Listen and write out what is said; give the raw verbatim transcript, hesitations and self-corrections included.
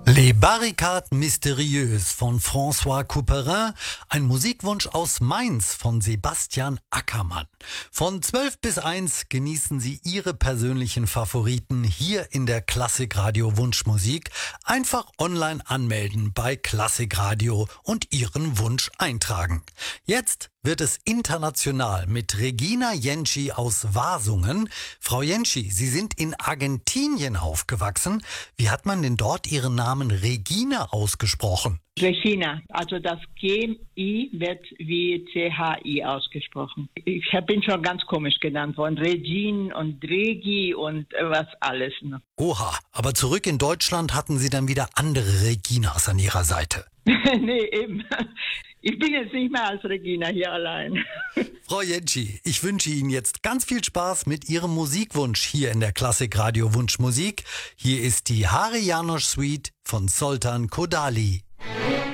Les Barricades Mystérieuses von François Couperin, ein Musikwunsch aus Mainz von Sebastian Ackermann. Von zwölf bis eins genießen Sie Ihre persönlichen Favoriten hier in der Klassikradio Wunschmusik. Einfach online anmelden bei Klassikradio und Ihren Wunsch eintragen. Jetzt wird es international mit Regina Jenschi aus Wasungen. Frau Jenschi, Sie sind in Argentinien aufgewachsen. Wie hat man denn dort Ihren Namen Regina ausgesprochen? Regina, also das G I wird wie C H I ausgesprochen. Ich bin schon ganz komisch genannt worden. Regine und Regi und was alles noch. Oha, aber zurück in Deutschland hatten Sie dann wieder andere Reginas an Ihrer Seite. Nee, eben. Ich bin jetzt nicht mehr als Regina hier allein. Frau Jenschi, ich wünsche Ihnen jetzt ganz viel Spaß mit Ihrem Musikwunsch hier in der Klassikradio Wunschmusik. Hier ist die Hari Janosch Suite von Zoltan Kodaly.